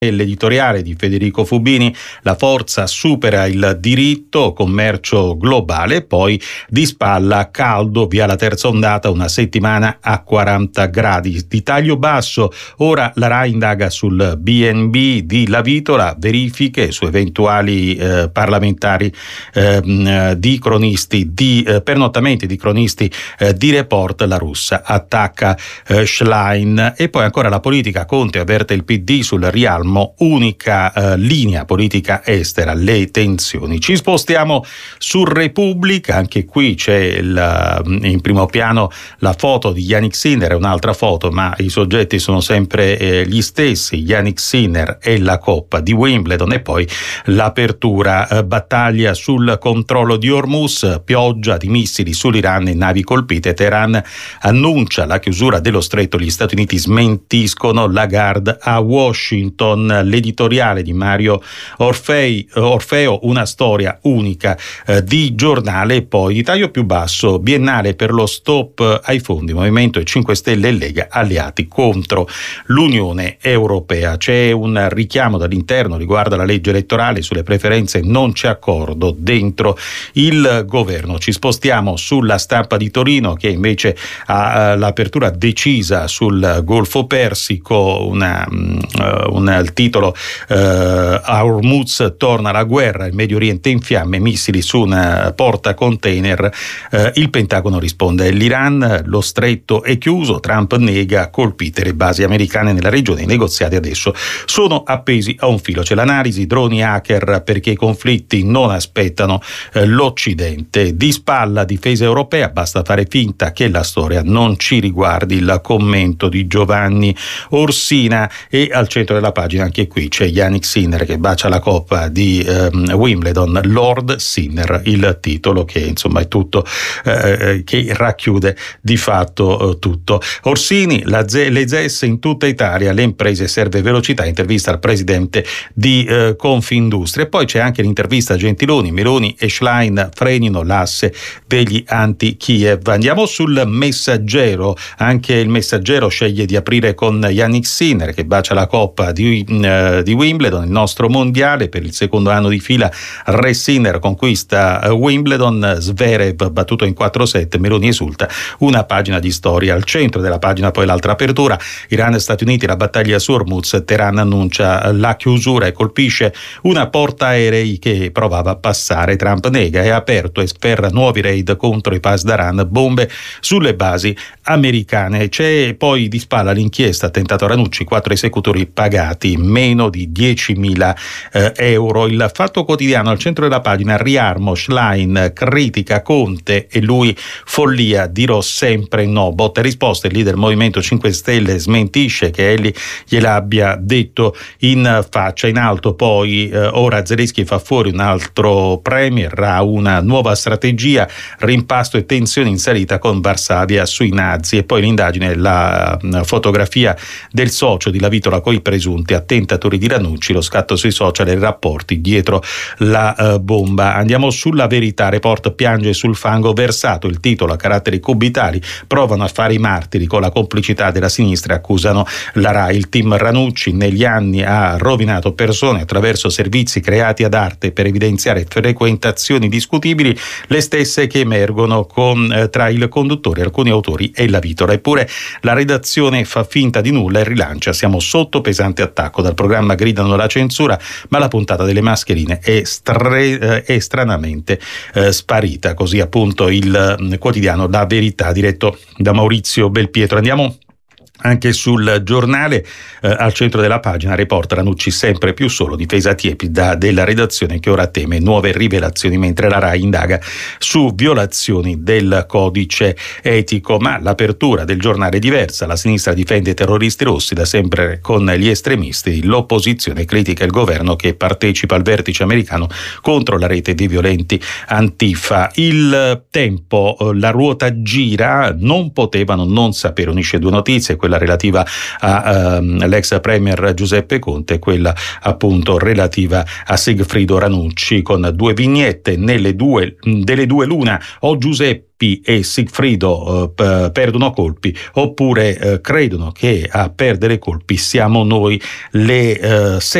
L'editoriale di Federico Fubini, la forza supera il diritto, commercio globale, poi di spalla caldo via la terza ondata, una settimana a 40 gradi. Di taglio basso, ora la RAI indaga sul BNB di Lavitola, verifiche su eventuali parlamentari di cronisti, di pernottamenti di cronisti di Report, la russa attacca Schlein. E poi ancora la politica, Conte avverte il PD sul rialmo, unica linea politica estera, le tensioni. Ci spostiamo su Repubblica, anche qui c'è in primo piano la foto di Jannik Sinner, un'altra foto, ma i soggetti sono sempre gli stessi, Jannik Sinner e la Coppa di Wimbledon, e poi l'apertura, battaglia sul controllo di Hormuz, pioggia di missili sull'Iran e navi colpite. Teheran annuncia la chiusura dello stretto, gli Stati Uniti smentiscono, Lagarde a Washington. L'editoriale di Mario Orfeo, una storia unica di giornale. E poi di taglio più basso, biennale per lo stop ai fondi, Movimento e 5 Stelle e Lega alleati contro l'Unione Europea. C'è un richiamo dall'interno riguardo alla legge elettorale, sulle preferenze non c'è accordo dentro il governo. Ci spostiamo sulla Stampa di Torino, che invece ha l'apertura decisa sul Golfo Persico, il titolo a Hormuz torna la guerra, il Medio Oriente in fiamme, missili su un porta container, il Pentagono risponde, l'Iran, lo stretto è chiuso, Trump nega, colpite le basi americane nella regione, i negoziati adesso sono appesi a un filo. C'è l'analisi, droni hacker perché i conflitti non aspettano l'Occidente, di spalla difesa europea, basta fare finta che la storia non ci riguardi, il commento di Giovanni Orsina. E al centro della pagina anche qui c'è Jannik Sinner che bacia la Coppa di Wimbledon, Lord Sinner, il titolo che insomma è tutto, che racchiude di fatto tutto. Orsini, le ZES in tutta Italia, le imprese serve velocità, intervista al presidente di Confindustria. E poi c'è anche l'intervista a Gentiloni, Meloni e Schlein frenino l'asse degli anti-Kiev. Andiamo sul Messaggero, anche il Messaggero sceglie di aprire con Jannik Sinner che bacia la Coppa di Wimbledon, il nostro mondiale per il secondo anno di fila. Re Sinner conquista Wimbledon, Zverev battuto in 4-7, Meloni esulta, una pagina di storia. Al centro della pagina poi l'altra apertura, Iran e Stati Uniti, la battaglia su Hormuz, Teheran annuncia la chiusura e colpisce una portaerei che provava a passare, Trump nega, è aperto e sferra nuovi raid contro i Pasdaran, bombe sulle basi americane. C'è poi di spalla l'inchiesta, attentato a Ranucci, 4 esecutori pagati meno di 10.000 euro. Il Fatto Quotidiano, al centro della pagina, riarmo, Schlein critica Conte e lui follia, dirò sempre no, botta e risposta, il leader Movimento 5 Stelle smentisce che egli gliel'abbia detto in faccia. In alto poi ora Zelensky fa fuori un altro premier, ha una nuova strategia, rimpasto e tensione in salita con Varsavia sui nazi. E poi l'indagine, la fotografia del socio di Lavitola coi presunti attentatori di Ranucci, lo scatto sui social e i rapporti dietro la bomba. Andiamo sulla Verità, Report piange sul fango versato, il titolo a caratteri cubitali, provano a fare i martiri con la complicità della sinistra, accusano la RAI. Il team Ranucci negli anni ha rovinato persone attraverso servizi creati ad arte per evidenziare frequentazioni discutibili, le stesse che emergono tra il conduttore, alcuni autori e Lavitola. Eppure la redazione fa finta di nulla e rilancia, siamo sotto pesante attacco, dal programma gridano la censura, ma la puntata delle mascherine è stranamente sparita. Così appunto il quotidiano La Verità, diretto da Maurizio Belpietro. Andiamo anche sul Giornale, al centro della pagina, Report Ranucci sempre più solo, difesa tiepida della redazione che ora teme nuove rivelazioni, mentre la RAI indaga su violazioni del codice etico. Ma l'apertura del Giornale è diversa, la sinistra difende i terroristi rossi, da sempre con gli estremisti, l'opposizione critica il governo che partecipa al vertice americano contro la rete di violenti Antifa. Il Tempo, la ruota gira, non potevano non sapere, unisce due notizie, quella quella relativa all'ex premier Giuseppe Conte e quella appunto relativa a Sigfrido Ranucci, con due vignette. Delle due l'una: o Giuseppe e Sigfrido perdono colpi, oppure credono che a perdere colpi siamo noi. Le